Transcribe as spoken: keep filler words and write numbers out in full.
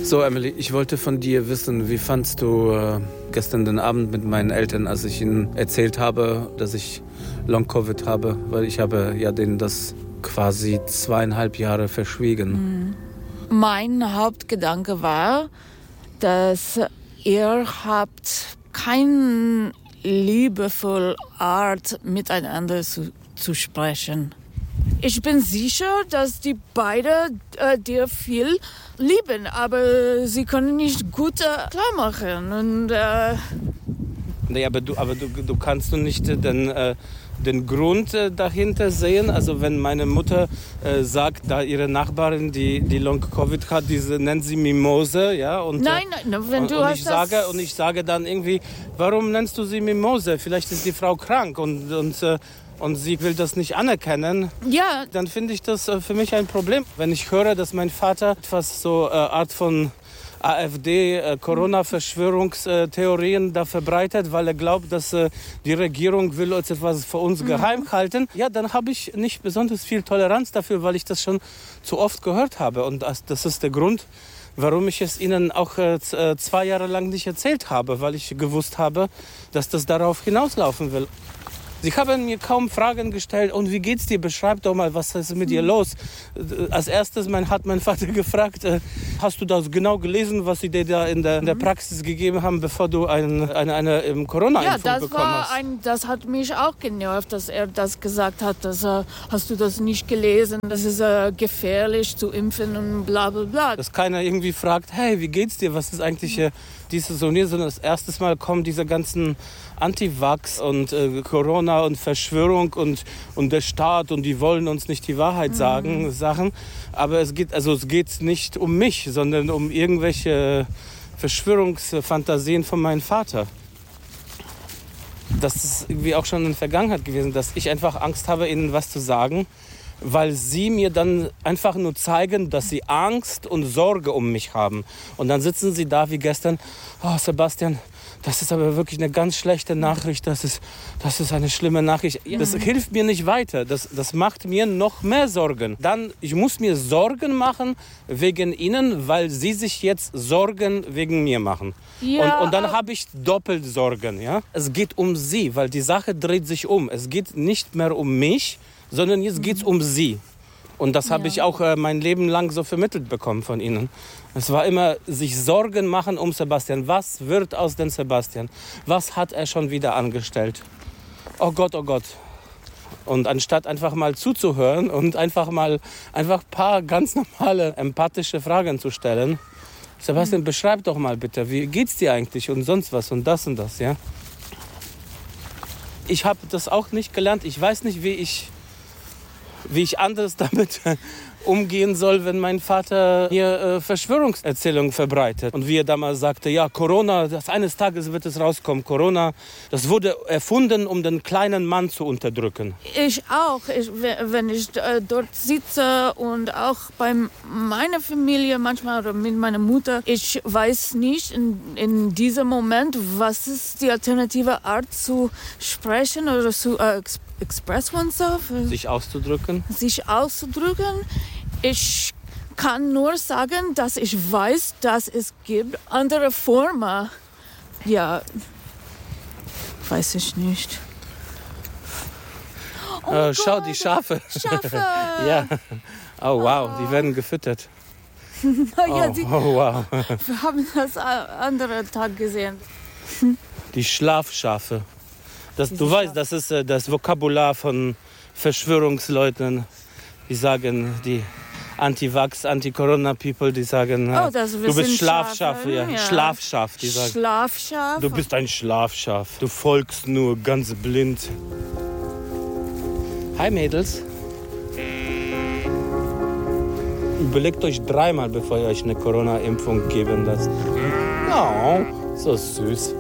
So, Emily, ich wollte von dir wissen, wie fandst du äh, gestern den Abend mit meinen Eltern, als ich ihnen erzählt habe, dass ich Long-Covid habe, weil ich habe ja denen das quasi zweieinhalb Jahre verschwiegen. Mhm. Mein Hauptgedanke war, dass ihr habt keine liebevolle Art, miteinander zu, zu sprechen. Ich bin sicher, dass die beiden äh, dir viel lieben, aber sie können nicht gut äh, klar machen. Und, äh nee, aber du, aber du, du kannst du nicht den, äh, den Grund äh, dahinter sehen. Also wenn meine Mutter äh, sagt, da ihre Nachbarin, die, die Long-Covid hat, diese nennt sie Mimose, ja? Und, nein, nein, wenn und, du und hast ich das... sage Und ich sage dann irgendwie, warum nennst du sie Mimose? Vielleicht ist die Frau krank und... und äh, und sie will das nicht anerkennen, ja. Dann finde ich das äh, für mich ein Problem. Wenn ich höre, dass mein Vater etwas so äh, Art von AfD, äh, Corona-Verschwörungstheorien da verbreitet, weil er glaubt, dass äh, die Regierung will uns etwas vor uns mhm. geheim halten, ja, dann habe ich nicht besonders viel Toleranz dafür, weil ich das schon zu oft gehört habe. Und das, das ist der Grund, warum ich es Ihnen auch äh, zwei Jahre lang nicht erzählt habe, weil ich gewusst habe, dass das darauf hinauslaufen will. Sie haben mir kaum Fragen gestellt. Und wie geht's dir? Beschreib doch mal, was ist mit dir los? Als erstes mein, hat mein Vater gefragt, äh, hast du das genau gelesen, was sie dir da in der, in der Praxis gegeben haben, bevor du ein, eine, eine, eine Corona-Impfung ja, das bekommen war hast? Ein, das hat mich auch genervt, dass er das gesagt hat. Dass, äh, hast du das nicht gelesen? Das ist äh, gefährlich zu impfen und bla bla bla. Dass keiner irgendwie fragt, hey, wie geht's dir? Was ist eigentlich äh, dieses und jenes? Sondern das erste Mal kommen diese ganzen Antivax und äh, Corona und Verschwörung und, und der Staat und die wollen uns nicht die Wahrheit sagen, mhm. Sachen. Aber es geht, also es geht nicht um mich, sondern um irgendwelche Verschwörungsfantasien von meinem Vater. Das ist irgendwie auch schon in der Vergangenheit gewesen, dass ich einfach Angst habe, ihnen was zu sagen, weil sie mir dann einfach nur zeigen, dass sie Angst und Sorge um mich haben. Und dann sitzen sie da wie gestern, oh Sebastian, das ist aber wirklich eine ganz schlechte Nachricht, das ist, das ist eine schlimme Nachricht. Das hilft mir nicht weiter, das, das macht mir noch mehr Sorgen. Dann, ich muss mir Sorgen machen wegen ihnen, weil sie sich jetzt Sorgen wegen mir machen. Ja. Und, und dann habe ich doppelt Sorgen. Ja? Es geht um sie, weil die Sache dreht sich um. Es geht nicht mehr um mich, sondern jetzt geht es um sie. Und das habe ja. ich auch äh, mein Leben lang so vermittelt bekommen von ihnen. Es war immer sich Sorgen machen um Sebastian. Was wird aus dem Sebastian? Was hat er schon wieder angestellt? Oh Gott, oh Gott. Und anstatt einfach mal zuzuhören und einfach mal einfach ein paar ganz normale, empathische Fragen zu stellen. Sebastian, mhm. beschreib doch mal bitte, wie geht's dir eigentlich und sonst was und das und das, ja? Ich habe das auch nicht gelernt. Ich weiß nicht, wie ich... wie ich anders damit umgehen soll, wenn mein Vater mir äh, Verschwörungserzählungen verbreitet. Und wie er damals sagte, ja, Corona, das eines Tages wird es rauskommen. Corona, das wurde erfunden, um den kleinen Mann zu unterdrücken. Ich auch. Ich, wenn ich äh, dort sitze und auch bei meiner Familie manchmal oder mit meiner Mutter, ich weiß nicht in, in diesem Moment, was ist die alternative Art zu sprechen oder zu äh, express oneself. Sich auszudrücken. Sich auszudrücken. Ich kann nur sagen, dass ich weiß, dass es gibt andere Formen. Ja, weiß ich nicht. Oh äh, schau, die Schafe. Schafe. Ja. Oh wow, oh. Die werden gefüttert. ja, oh, die, oh wow. Wir haben das andere Tag gesehen. Die Schlafschafe. Das, du weißt, das ist äh, das Vokabular von Verschwörungsleuten. Die sagen, die Anti-Vax, Anti-Corona-People, die sagen, oh, das, du bist Schlafschaf. Ja. Ja. Schlafschaf, die sagen. Schlafschaf? Du bist ein Schlafschaf. Du folgst nur ganz blind. Hi Mädels. Überlegt euch dreimal, bevor ihr euch eine Corona-Impfung geben lasst. Oh, so süß.